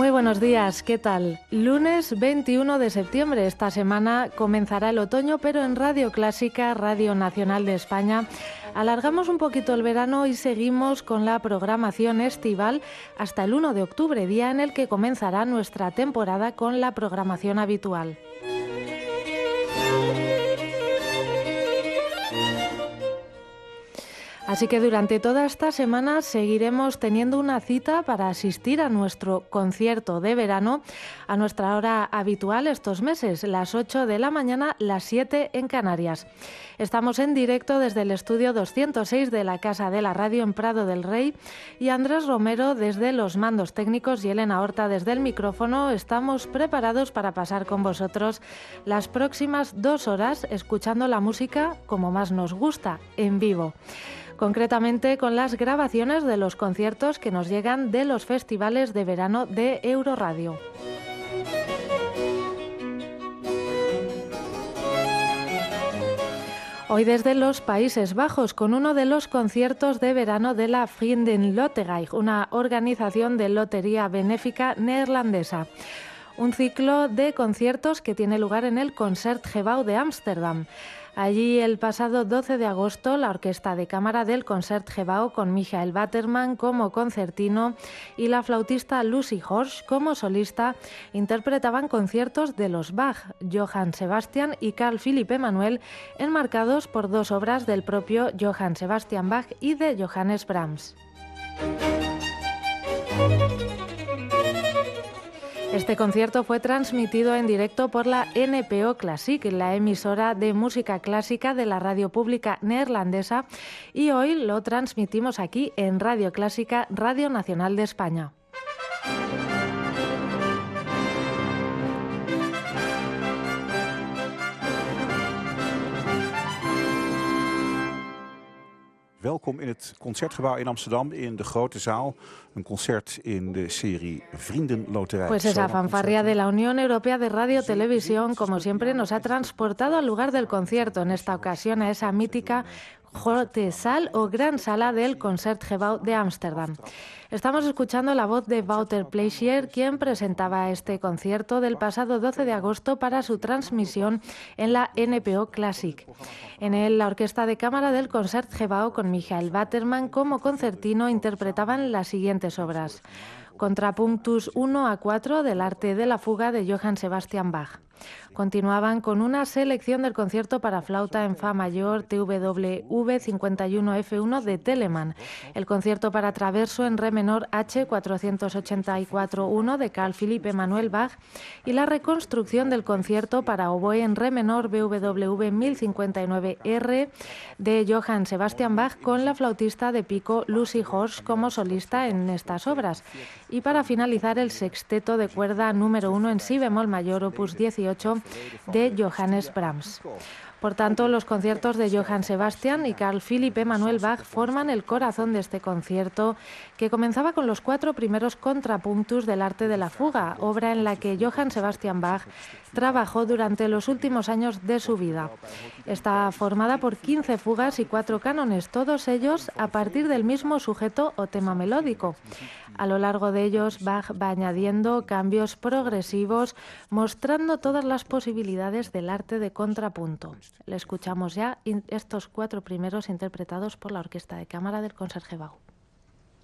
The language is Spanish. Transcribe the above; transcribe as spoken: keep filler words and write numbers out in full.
Muy buenos días, ¿qué tal? Lunes veintiuno de septiembre, esta semana comenzará el otoño, pero en Radio Clásica, Radio Nacional de España, alargamos un poquito el verano y seguimos con la programación estival hasta el uno de octubre, día en el que comenzará nuestra temporada con la programación habitual. Así que durante toda esta semana seguiremos teniendo una cita para asistir a nuestro concierto de verano a nuestra hora habitual estos meses, las ocho de la mañana, las siete en Canarias. Estamos en directo desde el estudio doscientos seis de la Casa de la Radio en Prado del Rey y Andrés Romero desde los mandos técnicos y Elena Horta desde el micrófono. Estamos preparados para pasar con vosotros las próximas dos horas escuchando la música como más nos gusta, en vivo. Concretamente con las grabaciones de los conciertos que nos llegan de los festivales de verano de Euroradio. Hoy desde los Países Bajos con uno de los conciertos de verano de la Vriendenloterij, una organización de lotería benéfica neerlandesa. Un ciclo de conciertos que tiene lugar en el Concertgebouw de Ámsterdam. Allí el pasado doce de agosto la Orquesta de Cámara del Concertgebouw con Michael Waterman como concertino y la flautista Lucy Horsch como solista interpretaban conciertos de los Bach, Johann Sebastian y Carl Philipp Emanuel, enmarcados por dos obras del propio Johann Sebastian Bach y de Johannes Brahms. Este concierto fue transmitido en directo por la N P O Classic, la emisora de música clásica de la radio pública neerlandesa, y hoy lo transmitimos aquí en Radio Clásica, Radio Nacional de España. Welkom in het Concertgebouw in Amsterdam, in de grote zaal. Een concert in de serie Vriendenloterij. Pues esa fanfarria de la Unión Europea de Radio Televisión, como siempre, nos ha transportado al lugar del concierto, en esta ocasión a esa mítica Grote Zaal o Gran Sala del Concertgebouw de Ámsterdam. Estamos escuchando la voz de Wouter Plezier, quien presentaba este concierto del pasado doce de agosto para su transmisión en la N P O Classic. En él, la Orquesta de Cámara del Concertgebouw con Michael Waterman como concertino interpretaban las siguientes obras: Contrapunctus uno a cuatro del Arte de la Fuga de Johann Sebastian Bach. Continuaban con una selección del concierto para flauta en fa mayor T W V cincuenta y uno F uno de Telemann, el concierto para traverso en re menor H cuatrocientos ochenta y cuatro uno de Carl Philipp Emanuel Bach y la reconstrucción del concierto para oboe en re menor B W V mil cincuenta y nueve R de Johann Sebastian Bach con la flautista de pico Lucy Horsch como solista en estas obras. Y para finalizar, el sexteto de cuerda número uno en si bemol mayor opus dieciocho de Johannes Brahms. Por tanto, los conciertos de Johann Sebastian y Carl Philipp Emanuel Bach forman el corazón de este concierto, que comenzaba con los cuatro primeros contrapunctus del Arte de la Fuga, obra en la que Johann Sebastian Bach trabajó durante los últimos años de su vida. Está formada por quince fugas y cuatro cánones, todos ellos a partir del mismo sujeto o tema melódico. A lo largo de ellos, Bach va añadiendo cambios progresivos, mostrando todas las posibilidades del arte de contrapunto. Le escuchamos ya estos cuatro primeros interpretados por la Orquesta de Cámara del Concertgebouw.